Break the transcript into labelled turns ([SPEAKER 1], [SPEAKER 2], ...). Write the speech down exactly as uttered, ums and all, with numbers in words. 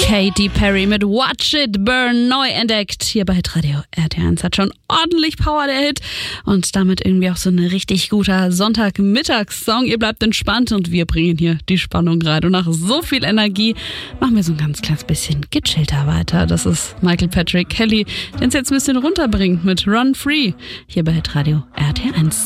[SPEAKER 1] Katy Perry mit Watch It Burn, neu entdeckt hier bei Hitradio R T eins. Hat schon ordentlich Power, der Hit. Und damit irgendwie auch so ein richtig guter Sonntagmittagssong. Ihr bleibt entspannt und wir bringen hier die Spannung rein. Und nach so viel Energie machen wir so ein ganz kleines bisschen gechillter weiter. Das ist Michael Patrick Kelly, der uns jetzt ein bisschen runterbringt mit Run Free hier bei Hitradio R T eins.